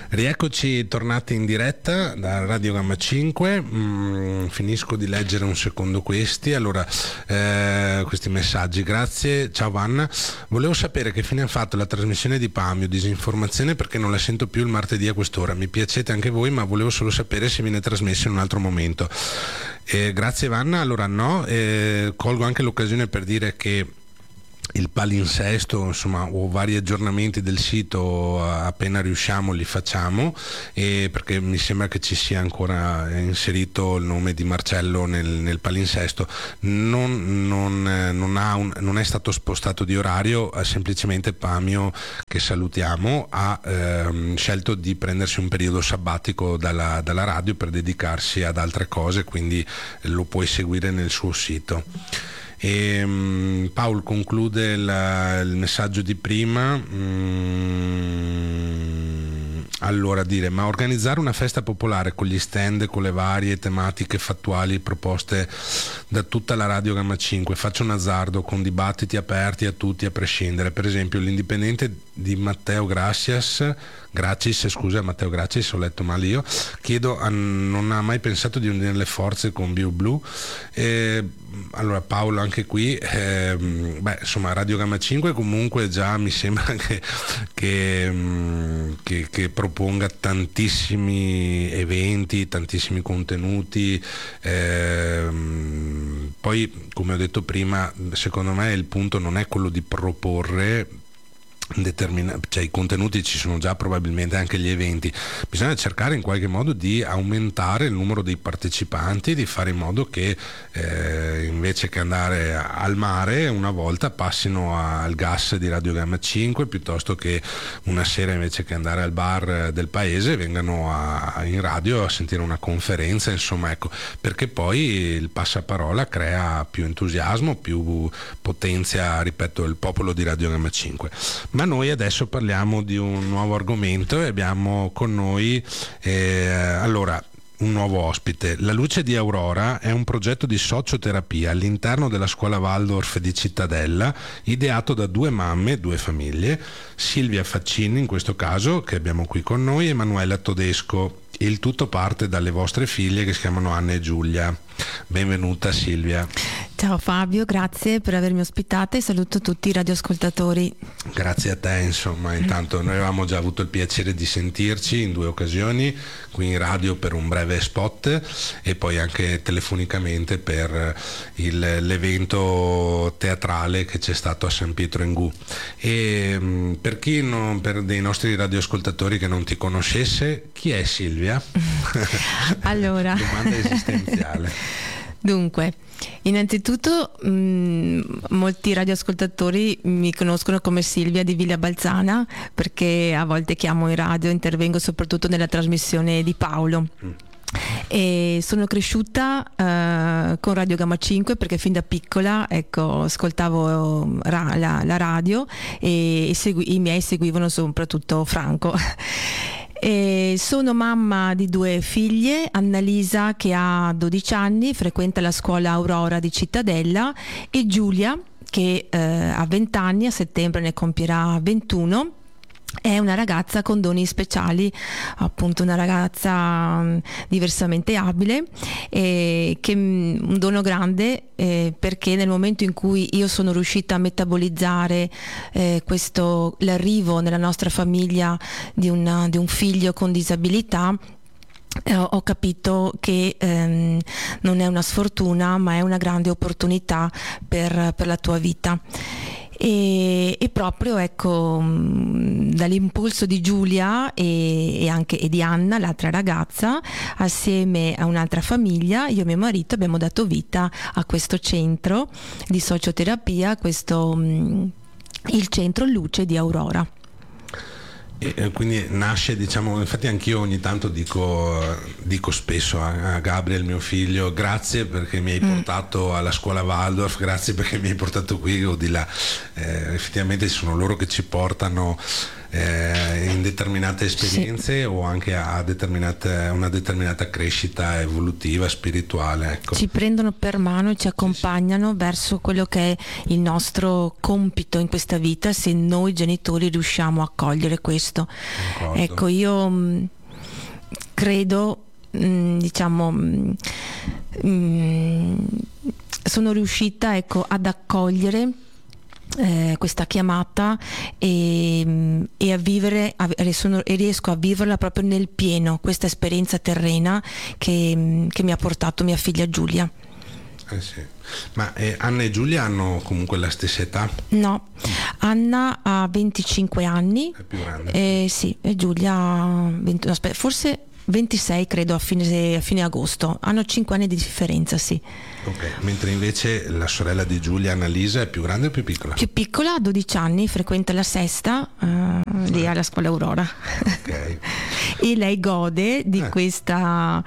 Rieccoci tornati in diretta da Radio Gamma 5. Finisco di leggere un secondo questi. Allora, questi messaggi. Grazie, ciao Vanna. Volevo sapere che fine ha fatto la trasmissione di Pamio, disinformazione, perché non la sento più il martedì a quest'ora. Mi piacete anche voi, ma volevo solo sapere se viene trasmessa in un altro momento. Grazie Vanna. Allora no, colgo anche l'occasione per dire che il palinsesto, insomma, o vari aggiornamenti del sito appena riusciamo li facciamo, perché mi sembra che ci sia ancora inserito il nome di Marcello nel palinsesto. Non è stato spostato di orario, semplicemente Pamio, che salutiamo, ha scelto di prendersi un periodo sabbatico dalla radio per dedicarsi ad altre cose, quindi lo puoi seguire nel suo sito. E Paul conclude il messaggio di prima. Allora, ma organizzare una festa popolare con gli stand, con le varie tematiche fattuali proposte da tutta la Radio Gamma 5, faccio un azzardo, con dibattiti aperti a tutti a prescindere, per esempio l'indipendente di Matteo Gracis, Matteo Gracis, ho letto male io, non ha mai pensato di unire le forze con BioBlu. Allora Paolo, anche qui insomma, Radio Gamma 5 comunque già mi sembra che proponga tantissimi eventi, tantissimi contenuti, poi come ho detto prima, secondo me il punto non è quello di proporre cioè i contenuti ci sono già, probabilmente anche gli eventi, bisogna cercare in qualche modo di aumentare il numero dei partecipanti, di fare in modo che invece che andare al mare una volta passino al gas di Radio Gamma 5, piuttosto che una sera invece che andare al bar del paese vengano in radio a sentire una conferenza, insomma, ecco, perché poi il passaparola crea più entusiasmo, più potenzia, ripeto, il popolo di Radio Gamma 5. Ma noi adesso parliamo di un nuovo argomento e abbiamo con noi un nuovo ospite. La Luce di Aurora è un progetto di socioterapia all'interno della scuola Waldorf di Cittadella, ideato da due mamme, due famiglie, Silvia Faccini in questo caso, che abbiamo qui con noi, e Emanuela Todesco. Il tutto parte dalle vostre figlie che si chiamano Anna e Giulia. Benvenuta Silvia. Ciao Fabio, grazie per avermi ospitata e saluto tutti i radioascoltatori. Grazie a te, insomma, intanto noi avevamo già avuto il piacere di sentirci in 2 occasioni, qui in radio per un breve spot e poi anche telefonicamente per l'evento teatrale che c'è stato a San Pietro in Gu. E per dei nostri radioascoltatori che non ti conoscesse, chi è Silvia? Allora, domanda esistenziale. Dunque, innanzitutto molti radioascoltatori mi conoscono come Silvia di Villa Balzana, perché a volte chiamo in radio, intervengo soprattutto nella trasmissione di Paolo. E sono cresciuta con Radio Gamma 5 perché fin da piccola, ecco, ascoltavo la radio e i miei seguivano soprattutto Franco. E sono mamma di 2 figlie, Annalisa che ha 12 anni, frequenta la scuola Aurora di Cittadella, e Giulia che ha 20 anni, a settembre ne compierà 21. È una ragazza con doni speciali, appunto una ragazza diversamente abile, che un dono grande, perché nel momento in cui io sono riuscita a metabolizzare l'arrivo nella nostra famiglia di un figlio con disabilità, ho capito che non è una sfortuna ma è una grande opportunità per la tua vita. E proprio, ecco, dall'impulso di Giulia e di Anna, l'altra ragazza, assieme a un'altra famiglia, io e mio marito abbiamo dato vita a questo centro di socioterapia, il centro Luce di Aurora. E quindi nasce, diciamo, infatti anch'io ogni tanto dico spesso a Gabriel, mio figlio, grazie perché mi hai portato alla scuola Waldorf, grazie perché mi hai portato qui o di là. Effettivamente sono loro che ci portano in determinate esperienze o anche a una determinata crescita evolutiva, spirituale, ecco. Ci prendono per mano e ci accompagnano verso quello che è il nostro compito in questa vita, se noi genitori riusciamo a cogliere questo. Concordo. Ecco, io credo, sono riuscita, ecco, ad accogliere questa chiamata e a vivere e riesco a viverla proprio nel pieno, questa esperienza terrena che mi ha portato mia figlia Giulia. Sì. Ma Anna e Giulia hanno comunque la stessa età? No, Anna ha 25 anni. È più grande? Sì, e Giulia forse 26, credo, a fine agosto. Hanno 5 anni di differenza, sì. Ok, mentre invece la sorella di Giulia, Annalisa, è più grande o più piccola? Più piccola, ha 12 anni, frequenta la sesta, lì alla scuola Aurora. Ok. E lei gode di questa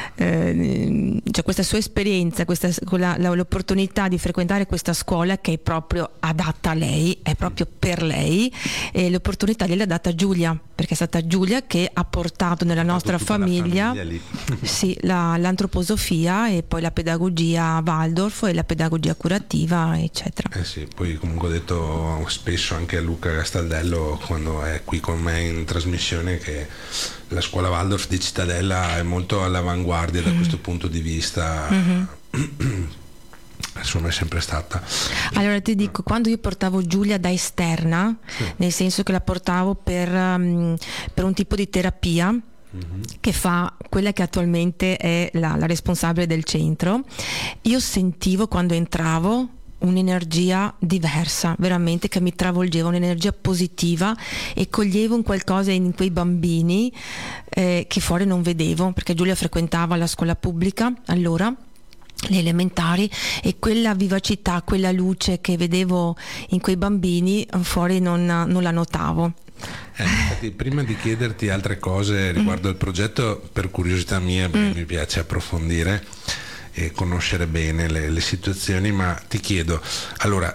sua esperienza, l'opportunità di frequentare questa scuola che è proprio adatta a lei, è proprio per lei, e l'opportunità gliel'ha data Giulia, perché è stata Giulia che ha portato nella nostra famiglia sì, l'antroposofia e poi la pedagogia Waldorf e la pedagogia curativa, eccetera. Sì, poi comunque ho detto spesso anche a Luca Castaldello quando è qui con me in trasmissione che la scuola Waldorf di Cittadella è molto all'avanguardia da questo punto di vista. Insomma, è sempre stata. Allora ti dico, quando io portavo Giulia da esterna, nel senso che la portavo per un tipo di terapia che fa quella che attualmente è la responsabile del centro, io sentivo quando entravo un'energia diversa, veramente, che mi travolgeva, un'energia positiva, e coglievo un qualcosa in quei bambini che fuori non vedevo, perché Giulia frequentava la scuola pubblica allora, le elementari, e quella vivacità, quella luce che vedevo in quei bambini fuori non la notavo. Infatti, prima di chiederti altre cose riguardo il progetto, per curiosità mia, mi piace approfondire e conoscere bene le situazioni, ma ti chiedo, allora,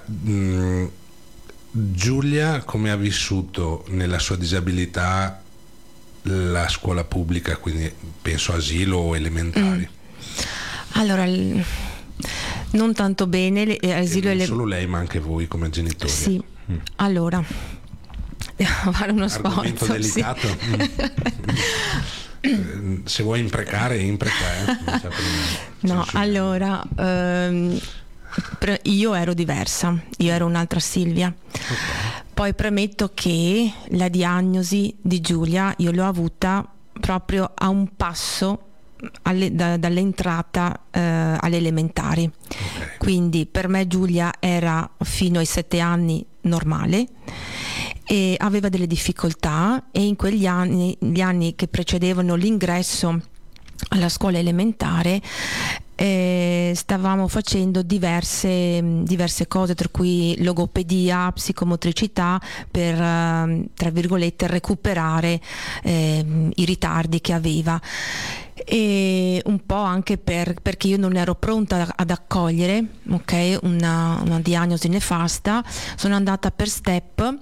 Giulia come ha vissuto nella sua disabilità la scuola pubblica, quindi penso asilo o elementari? Allora, non tanto bene, asilo non solo lei ma anche voi come genitori. Sì, allora devo fare uno argomento sforzo delicato. Sì. Se vuoi impreca. No, allora io ero diversa, io ero un'altra Silvia. Poi premetto che la diagnosi di Giulia io l'ho avuta proprio a un passo dall'entrata alle elementari. Quindi per me Giulia era fino ai 7 anni normale e aveva delle difficoltà, e in quegli anni, gli anni che precedevano l'ingresso alla scuola elementare, stavamo facendo diverse cose, tra cui logopedia, psicomotricità, per tra virgolette recuperare i ritardi che aveva, e un po' anche perché io non ero pronta ad accogliere una diagnosi nefasta. Sono andata per step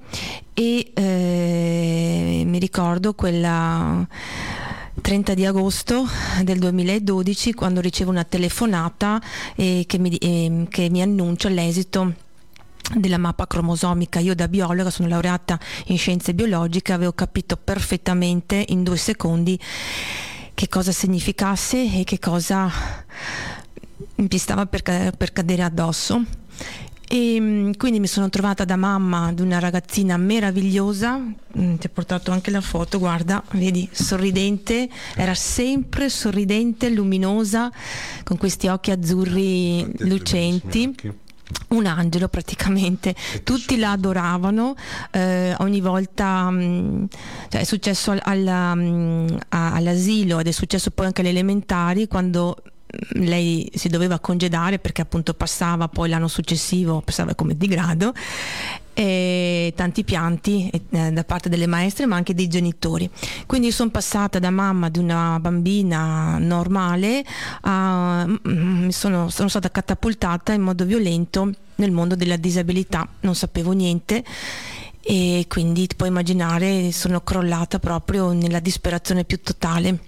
e mi ricordo quella 30 di agosto del 2012 quando ricevo una telefonata che mi annuncia l'esito della mappa cromosomica. Io da biologa, sono laureata in scienze biologiche, avevo capito perfettamente in 2 secondi che cosa significasse e che cosa mi stava per cadere addosso. E quindi mi sono trovata da mamma di una ragazzina meravigliosa, ti ho portato anche la foto, guarda, vedi, sorridente, era sempre sorridente, luminosa, con questi occhi azzurri lucenti, un angelo praticamente. Tutti la adoravano, ogni volta è successo all'asilo ed è successo poi anche alle elementari, quando lei si doveva congedare perché appunto passava poi l'anno successivo, passava come di grado, e tanti pianti da parte delle maestre ma anche dei genitori. Quindi sono passata da mamma di una bambina normale sono stata catapultata in modo violento nel mondo della disabilità, non sapevo niente e quindi ti puoi immaginare, sono crollata proprio nella disperazione più totale.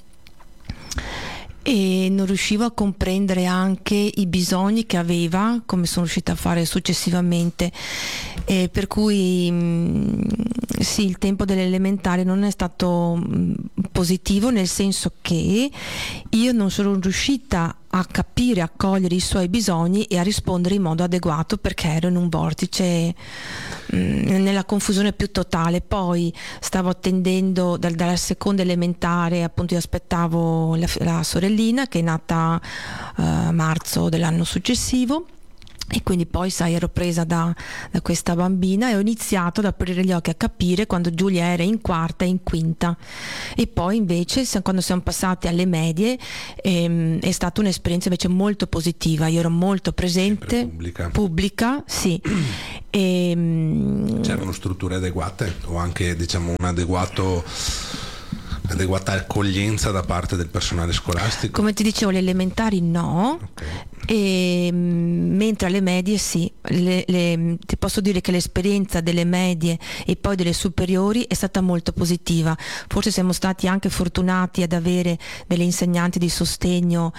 E non riuscivo a comprendere anche i bisogni che aveva, come sono riuscita a fare successivamente, per cui sì, il tempo dell'elementare non è stato positivo, nel senso che io non sono riuscita a capire, a cogliere i suoi bisogni e a rispondere in modo adeguato, perché ero in un vortice, nella confusione più totale. Poi stavo attendendo dalla seconda elementare, appunto io aspettavo la sorellina che è nata a marzo dell'anno successivo. E quindi poi, sai, ero presa da questa bambina e ho iniziato ad aprire gli occhi, a capire quando Giulia era in quarta e in quinta. E poi invece, quando siamo passati alle medie, è stata un'esperienza invece molto positiva. Io ero molto presente, pubblica, sì. C'erano strutture adeguate o anche, diciamo, adeguata accoglienza da parte del personale scolastico? Come ti dicevo, le elementari no. Okay. Mentre alle medie sì, ti posso dire che l'esperienza delle medie e poi delle superiori è stata molto positiva. Forse siamo stati anche fortunati ad avere delle insegnanti di sostegno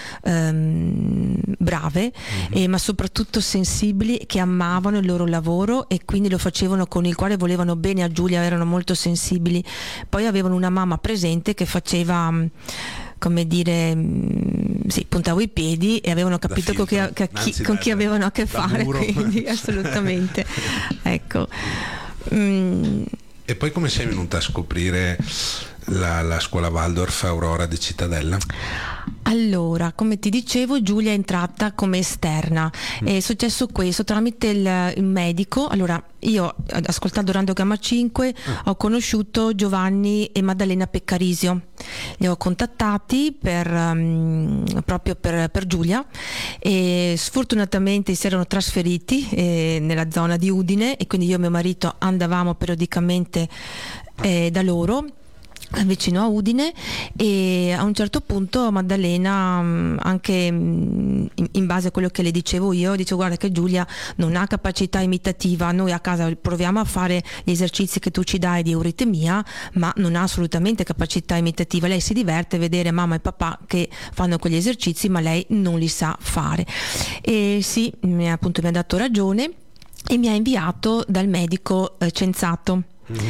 brave, ma soprattutto sensibili, che amavano il loro lavoro e quindi lo facevano con il quale volevano bene a Giulia, erano molto sensibili. Poi avevano una mamma presente che faceva, come dire, sì, puntavo i piedi e avevano capito con chi avevano a che fare, quindi assolutamente. Ecco. E poi come sei venuta a scoprire la scuola Waldorf Aurora di Cittadella? Allora, come ti dicevo, Giulia è entrata come esterna. È successo questo tramite il medico. Allora, io, ascoltando Radio Gamma 5, ho conosciuto Giovanni e Maddalena Peccarisio. Li ho contattati proprio per Giulia, e sfortunatamente si erano trasferiti nella zona di Udine, e quindi io e mio marito andavamo periodicamente da loro, vicino a Udine. E a un certo punto Maddalena, anche in base a quello che le dicevo io, dicevo: guarda che Giulia non ha capacità imitativa, noi a casa proviamo a fare gli esercizi che tu ci dai di euritemia, ma non ha assolutamente capacità imitativa. Lei si diverte a vedere mamma e papà che fanno quegli esercizi, ma lei non li sa fare. E sì, mi ha dato ragione e mi ha inviato dal medico Cenzato.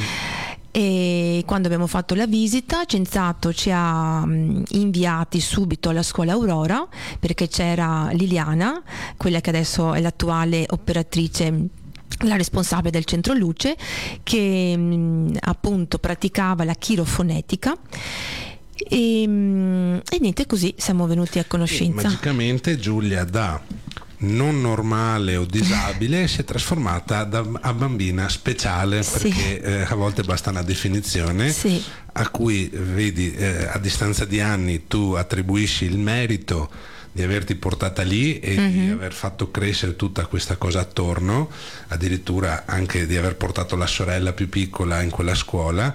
E quando abbiamo fatto la visita, Cenzato ci ha inviati subito alla scuola Aurora, perché c'era Liliana, quella che adesso è l'attuale operatrice, la responsabile del centro luce, che appunto praticava la chirofonetica. E niente, così siamo venuti a conoscenza. E magicamente Giulia, da non normale o disabile, si è trasformata a bambina speciale, perché a volte basta una definizione, a cui vedi, a distanza di anni tu attribuisci il merito di averti portata lì e di aver fatto crescere tutta questa cosa attorno, addirittura anche di aver portato la sorella più piccola in quella scuola.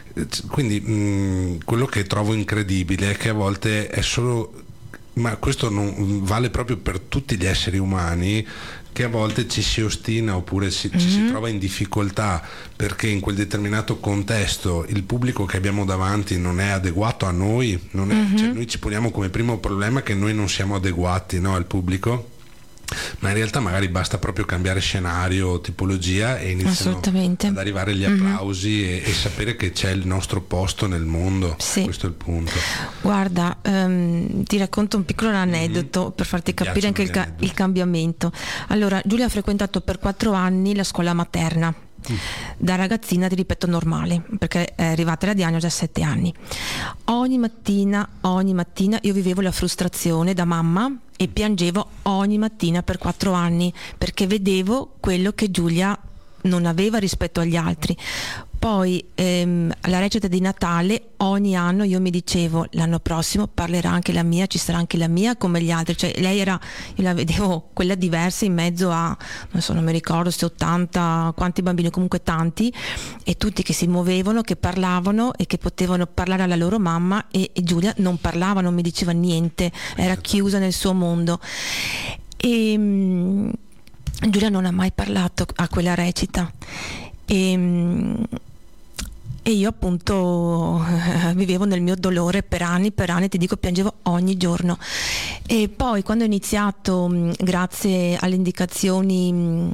Quindi quello che trovo incredibile è che a volte è solo, ma questo non vale proprio per tutti gli esseri umani, che a volte ci si ostina oppure ci si trova in difficoltà perché in quel determinato contesto il pubblico che abbiamo davanti non è adeguato a noi, cioè noi ci poniamo come primo problema che noi non siamo adeguati, no, al pubblico. Ma in realtà magari basta proprio cambiare scenario, tipologia, e iniziano ad arrivare gli applausi e sapere che c'è il nostro posto nel mondo. Questo è il punto. Guarda, ti racconto un piccolo aneddoto per farti capire anche il cambiamento. Allora, Giulia ha frequentato per 4 anni la scuola materna. Da ragazzina, ti ripeto, normale, perché è arrivata la diagnosi a 7 anni. Ogni mattina io vivevo la frustrazione da mamma e piangevo ogni mattina per 4 anni, perché vedevo quello che Giulia non aveva rispetto agli altri. Poi alla recita di Natale ogni anno io mi dicevo: l'anno prossimo parlerà anche la mia, ci sarà anche la mia come gli altri. Cioè lei era, io la vedevo quella diversa in mezzo a, non mi ricordo se 80 quanti bambini, comunque tanti, e tutti che si muovevano, che parlavano e che potevano parlare alla loro mamma, e Giulia non parlava, non mi diceva niente, era chiusa nel suo mondo. E Giulia non ha mai parlato a quella recita. E io appunto vivevo nel mio dolore per anni, ti dico, piangevo ogni giorno. E poi quando ho iniziato, grazie alle indicazioni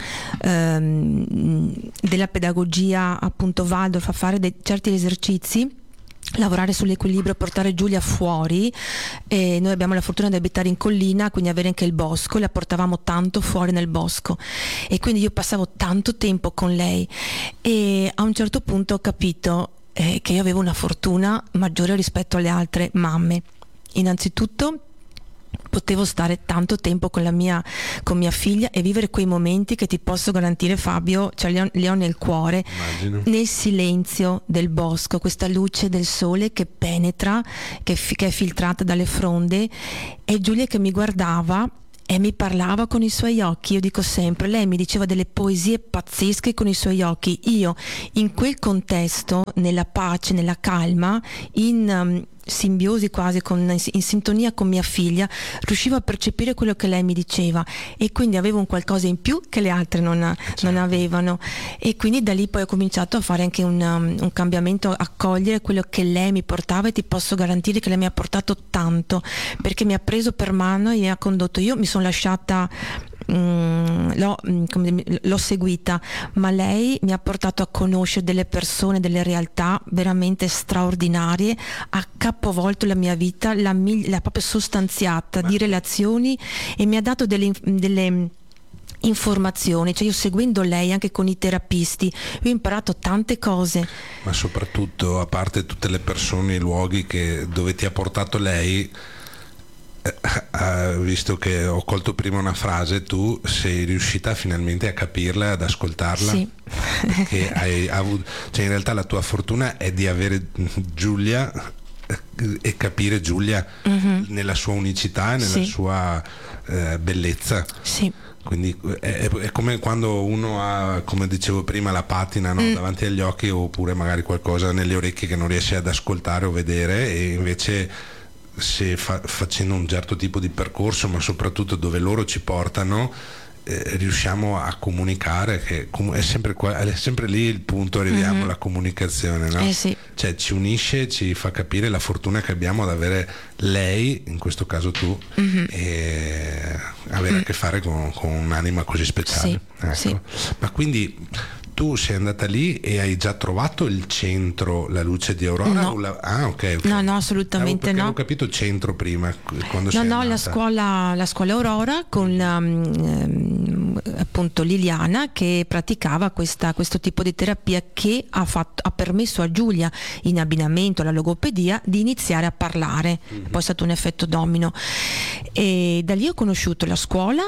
della pedagogia, appunto Waldorf, a fare certi esercizi, lavorare sull'equilibrio, portare Giulia fuori, e noi abbiamo la fortuna di abitare in collina, quindi avere anche il bosco, la portavamo tanto fuori nel bosco e quindi io passavo tanto tempo con lei, e a un certo punto ho capito che io avevo una fortuna maggiore rispetto alle altre mamme. Innanzitutto potevo stare tanto tempo con mia figlia e vivere quei momenti che ti posso garantire, Fabio, cioè li ho nel cuore. Immagino. Nel silenzio del bosco, questa luce del sole che penetra, che è filtrata dalle fronde, e Giulia che mi guardava e mi parlava con i suoi occhi. Io dico sempre, lei mi diceva delle poesie pazzesche con i suoi occhi. Io in quel contesto, nella pace, nella calma, in simbiosi quasi, in sintonia con mia figlia, riuscivo a percepire quello che lei mi diceva, e quindi avevo un qualcosa in più che le altre non avevano, e quindi da lì poi ho cominciato a fare anche un cambiamento, a cogliere quello che lei mi portava, e ti posso garantire che lei mi ha portato tanto, perché mi ha preso per mano e mi ha condotto. Io mi sono lasciata, l'ho seguita, ma lei mi ha portato a conoscere delle persone, delle realtà veramente straordinarie, ha capovolto la mia vita, l'ha proprio sostanziata di relazioni, e mi ha dato delle informazioni, cioè io seguendo lei anche con i terapisti io ho imparato tante cose. Ma soprattutto, a parte tutte le persone, i luoghi dove ti ha portato lei, visto che ho colto prima una frase, tu sei riuscita finalmente a capirla, ad ascoltarla. Sì. Perché hai avuto, cioè in realtà la tua fortuna è di avere Giulia e capire Giulia nella sua unicità e nella sua bellezza. Sì. Quindi è come quando uno ha, come dicevo prima, la patina, no? Davanti agli occhi, oppure magari qualcosa nelle orecchie che non riesce ad ascoltare o vedere, e invece se facendo un certo tipo di percorso, ma soprattutto dove loro ci portano, riusciamo a comunicare, che è sempre lì il punto, arriviamo alla comunicazione, no? Sì. Cioè ci unisce, ci fa capire la fortuna che abbiamo ad avere lei, in questo caso tu, e avere a che fare con un'anima così speciale. Sì. Ecco. Sì. Ma quindi tu sei andata lì e hai già trovato il centro, la luce di Aurora? No. Ok. No, assolutamente no. Avevo capito il centro prima, quando sei andata. La scuola Aurora con appunto Liliana, che praticava questo tipo di terapia, che ha permesso a Giulia, in abbinamento alla logopedia, di iniziare a parlare. Poi è stato un effetto domino, e da lì ho conosciuto la scuola,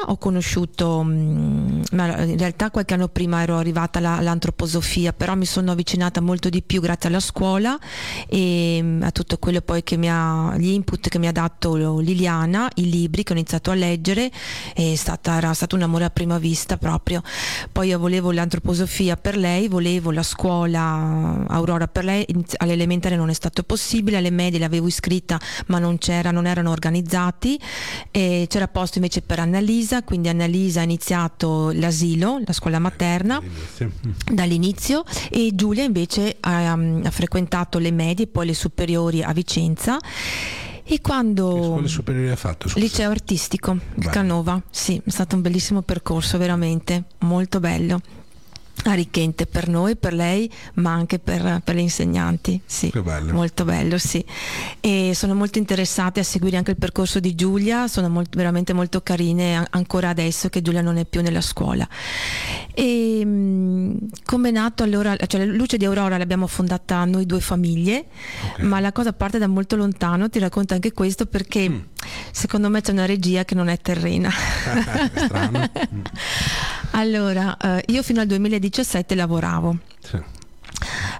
ma in realtà qualche anno prima ero arrivata all'antroposofia, però mi sono avvicinata molto di più grazie alla scuola e a tutto quello poi gli input che mi ha dato Liliana, i libri che ho iniziato a leggere. Era stato un amore a prima vista proprio. Poi io volevo l'antroposofia per lei, volevo la scuola Aurora per lei. All'elementare non è stato possibile, alle medie l'avevo iscritta ma non erano organizzati, e c'era posto invece per Annalisa, quindi Annalisa ha iniziato l'asilo, la scuola materna dall'inizio, e Giulia invece ha frequentato le medie, poi le superiori a Vicenza. E quando... Che scuole superiori ha fatto? Scusa. Liceo artistico di Canova, sì, è stato un bellissimo percorso, veramente molto bello, arricchente per noi, per lei, ma anche per le insegnanti, sì. Che bello. Molto bello, sì. E sono molto interessate a seguire anche il percorso di Giulia, sono veramente molto carine ancora adesso che Giulia non è più nella scuola. E come è nato allora, cioè la Luce di Aurora l'abbiamo fondata noi due famiglie, ma la cosa parte da molto lontano, ti racconto anche questo perché secondo me c'è una regia che non è terrena. Strano. Allora, io fino al 2017 lavoravo. Sì.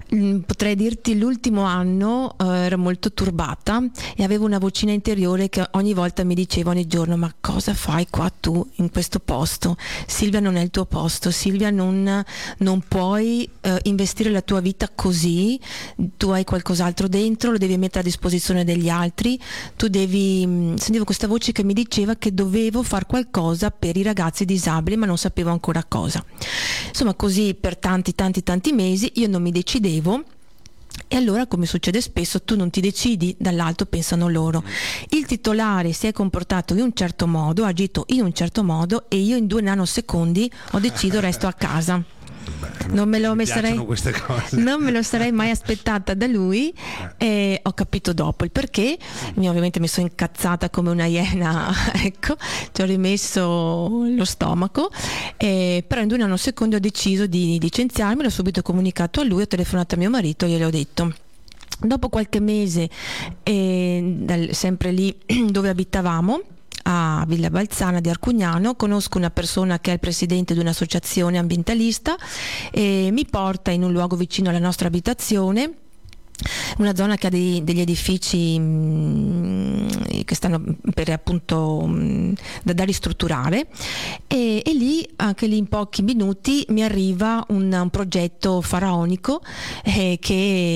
Potrei dirti l'ultimo anno ero molto turbata e avevo una vocina interiore che ogni volta mi diceva ogni giorno: ma cosa fai qua tu in questo posto? Silvia, non è il tuo posto, Silvia, non puoi investire la tua vita così, tu hai qualcos'altro dentro, lo devi mettere a disposizione degli altri, tu devi... Sentivo questa voce che mi diceva che dovevo fare qualcosa per i ragazzi disabili, ma non sapevo ancora cosa. Insomma, così per tanti mesi io non mi decidevo. E allora, come succede spesso, tu non ti decidi, dall'alto pensano loro. Il titolare si è comportato in un certo modo, ha agito in un certo modo, e io in 2 nanosecondi ho deciso resto a casa. Non me lo sarei mai aspettata da lui, e ho capito dopo il perché. Ovviamente mi sono incazzata come una iena, ecco, ci ho rimesso lo stomaco, però in 2 nanosecondi ho deciso di licenziarmi, l'ho subito comunicato a lui, ho telefonato a mio marito e gliel'ho detto. Dopo qualche mese, sempre lì dove abitavamo, a Villa Balzana di Arcugnano, conosco una persona che è il presidente di un'associazione ambientalista e mi porta in un luogo vicino alla nostra abitazione, una zona che ha degli edifici che stanno per appunto da ristrutturare, e lì, anche lì in pochi minuti, mi arriva un progetto faraonico che